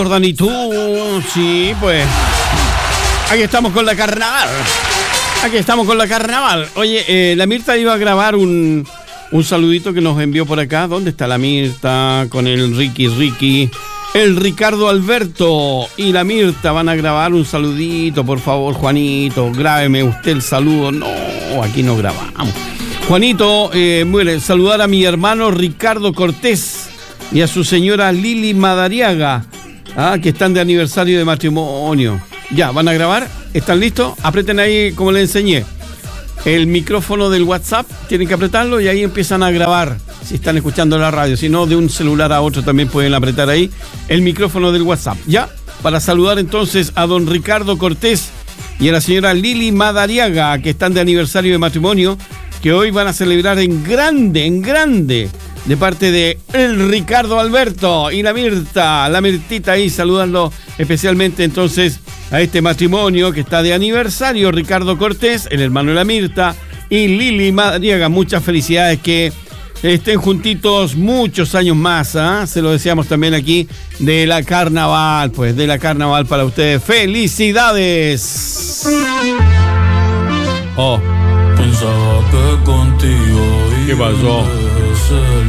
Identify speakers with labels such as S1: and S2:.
S1: Jordanito, sí, pues. Aquí estamos con la carnaval. Oye, la Mirta iba a grabar un saludito que nos envió por acá. ¿Dónde está la Mirta? Con el Ricky. El Ricardo Alberto y la Mirta van a grabar un saludito. Por favor, Juanito, grábeme usted el saludo. No, aquí no grabamos. Juanito, saludar a mi hermano Ricardo Cortés y a su señora Lili Madariaga, que están de aniversario de matrimonio. Ya, ¿van a grabar? ¿Están listos? Aprieten ahí como les enseñé. El micrófono del WhatsApp, tienen que apretarlo y ahí empiezan a grabar. Si están escuchando la radio, si no, de un celular a otro también pueden apretar ahí el micrófono del WhatsApp. Ya, para saludar entonces a don Ricardo Cortés y a la señora Lili Madariaga, que están de aniversario de matrimonio, que hoy van a celebrar en grande, de parte de el Ricardo Alberto y la Mirtita ahí, saludando especialmente entonces a este matrimonio que está de aniversario, Ricardo Cortés, el hermano de la Mirta, y Lili Madariaga. Muchas felicidades, que estén juntitos muchos años más, se lo deseamos también aquí de la carnaval, pues de la carnaval para ustedes. ¡Felicidades!
S2: Pensaba que contigo
S1: ¿qué pasó?